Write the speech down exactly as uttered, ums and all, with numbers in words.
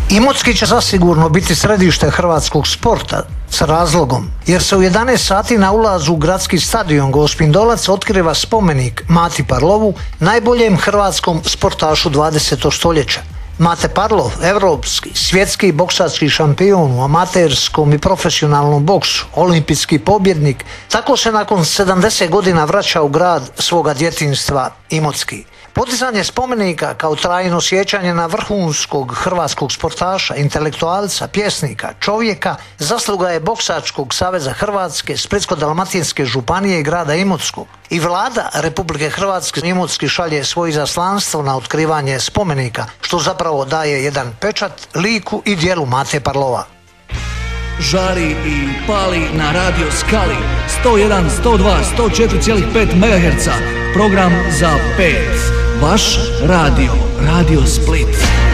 Imotski će zasigurno biti središte hrvatskog sporta s razlogom, jer se u jedanaest sati na ulazu u gradski stadion Gospin Dolac otkriva spomenik Mati Parlovu, najboljem hrvatskom sportašu dvadesetog stoljeća. Mate Parlov, evropski, svjetski boksački šampion u amaterskom i profesionalnom boksu, olimpijski pobjednik, tako se nakon sedamdeset godina vraća u grad svoga djetinjstva Imotski. Podizanje spomenika kao trajno sjećanje na vrhunskog hrvatskog sportaša, intelektualca, pjesnika, čovjeka, zasluga je Boksačkog saveza Hrvatske, Splitsko-dalmatinske županije i grada Imotskog. I vlada Republike Hrvatske Imotski šalje svoje izaslanstvo na otkrivanje spomenika, što zapravo daje jedan pečat liku i dijelu Mate Parlova. Žari i pali na radio Skali sto jedan, sto dva, sto četiri zarez pet megaherca. Program za pet. Vaš radio, Radio Split.